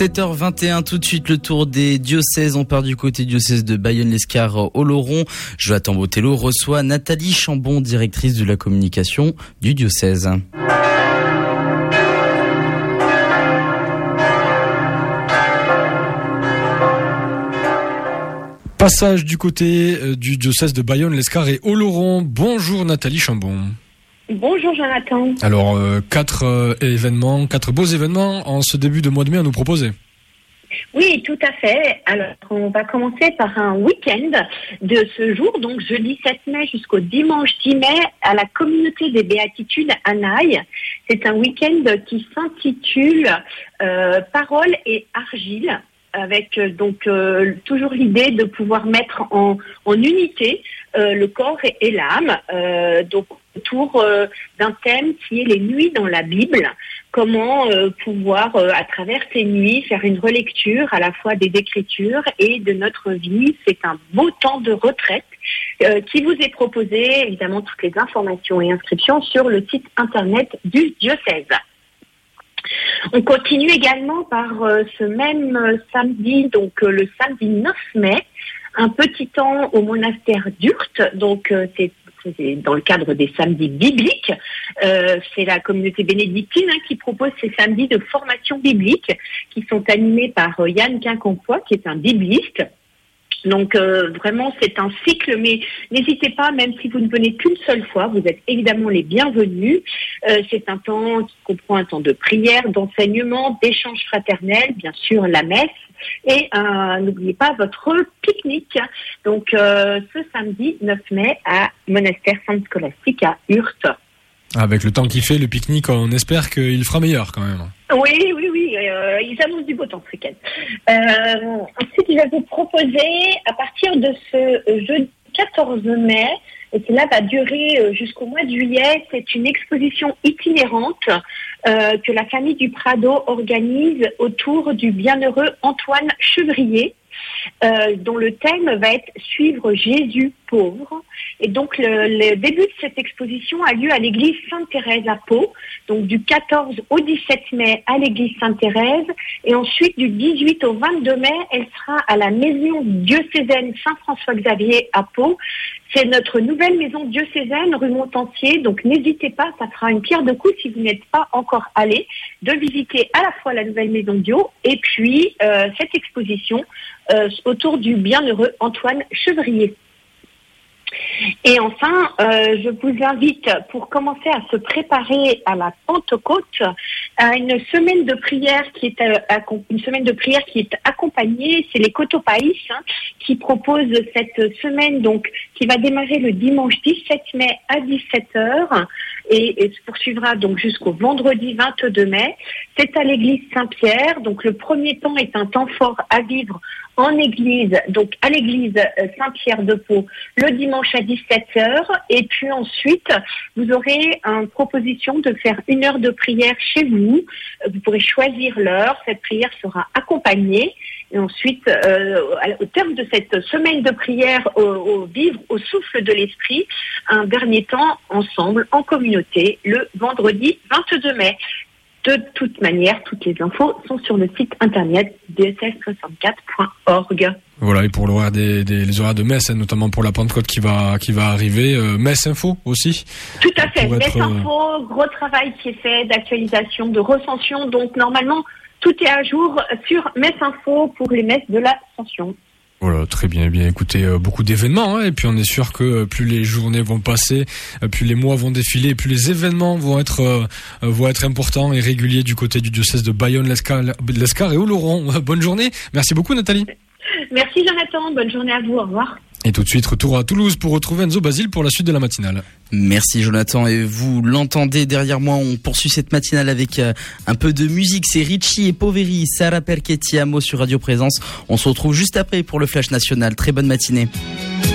7h21, tout de suite le tour des diocèses. On part du côté diocèse de Bayonne-Lescar-Oloron. Jonathan Botello reçoit Nathalie Chambon, directrice de la communication du diocèse. Passage du côté du diocèse de Bayonne-Lescar et Oloron. Bonjour Nathalie Chambon. Bonjour Jonathan. Alors, 4 beaux événements en ce début de mois de mai à nous proposer. Oui, tout à fait. Alors, on va commencer par un week-end de ce jour, donc jeudi 7 mai jusqu'au dimanche 10 mai, à la communauté des béatitudes à Naï. C'est un week-end qui s'intitule Parole et argile, avec toujours l'idée de pouvoir mettre en unité le corps et l'âme, donc autour d'un thème qui est les nuits dans la Bible. Comment pouvoir, à travers ces nuits, faire une relecture à la fois des Écritures et de notre vie. C'est un beau temps de retraite qui vous est proposé, évidemment, toutes les informations et inscriptions sur le site internet du diocèse. On continue également par ce même samedi, donc le samedi 9 mai, un petit temps au monastère d'Urt, donc c'est dans le cadre des samedis bibliques. C'est la communauté bénédictine qui propose ces samedis de formation biblique qui sont animés par Yann Quincampoix, qui est un bibliste. Donc vraiment c'est un cycle, mais n'hésitez pas, même si vous ne venez qu'une seule fois, vous êtes évidemment les bienvenus. C'est un temps qui comprend un temps de prière, d'enseignement, d'échange fraternel, bien sûr la messe, et n'oubliez pas votre pique-nique. Donc ce samedi 9 mai à Monastère Sainte-Scolastique à Urt. Avec le temps qu'il fait, le pique-nique, on espère qu'il fera meilleur quand même. Oui, ils annoncent du beau temps ce week-end. Ensuite, je vais vous proposer, à partir de ce jeudi 14 mai, et cela va durer jusqu'au mois de juillet, c'est une exposition itinérante que la famille du Prado organise autour du bienheureux Antoine Chevrier, dont le thème va être « Suivre Jésus pauvre ». Et donc le début de cette exposition a lieu à l'église Sainte-Thérèse à Pau, donc du 14 au 17 mai à l'église Sainte-Thérèse, et ensuite du 18 au 22 mai, elle sera à la maison diocésaine Saint-François-Xavier à Pau. C'est notre nouvelle maison diocésaine rue Montansier, donc n'hésitez pas, ça fera une pierre de coups si vous n'êtes pas encore allé, de visiter à la fois la nouvelle maison Dio et puis cette exposition autour du bienheureux Antoine Chevrier. Et enfin, je vous invite, pour commencer à se préparer à la Pentecôte, à une semaine de prière qui est accompagnée. C'est les Cotopaïs qui proposent cette semaine, donc qui va démarrer le dimanche 17 mai à 17h et se poursuivra donc jusqu'au vendredi 22 mai. C'est à l'église Saint-Pierre. Donc le premier temps est un temps fort à vivre en église, donc à l'église Saint-Pierre de Pau, le dimanche à 17h. Et puis ensuite, vous aurez une proposition de faire 1 heure de prière chez vous. Vous pourrez choisir l'heure. Cette prière sera accompagnée. Et ensuite, au terme de cette semaine de prière, vivre au souffle de l'esprit, un dernier temps ensemble, en communauté, le vendredi 22 mai. De toute manière, toutes les infos sont sur le site internet diocèse64.org. Voilà, et pour l'horaire les horaires de messe, notamment pour la Pentecôte qui va arriver, Messe Info aussi. Tout à fait, Messe Info, gros travail qui est fait d'actualisation, de recension, donc normalement tout est à jour sur Messe Info pour les messes de l'Ascension. Voilà, très bien. Bien, écoutez, beaucoup d'événements, et puis on est sûr que plus les journées vont passer, plus les mois vont défiler, plus les événements vont être importants et réguliers du côté du diocèse de Bayonne-Lescar et Oloron. Bonne journée. Merci beaucoup, Nathalie. Merci, Jonathan. Bonne journée à vous. Au revoir. Et tout de suite, retour à Toulouse pour retrouver Enzo Basile pour la suite de la matinale. Merci Jonathan, et vous l'entendez derrière moi, on poursuit cette matinale avec un peu de musique. C'est Richie et Poveri, Sarà perché ti amo sur Radio Présence. On se retrouve juste après pour le Flash National. Très bonne matinée.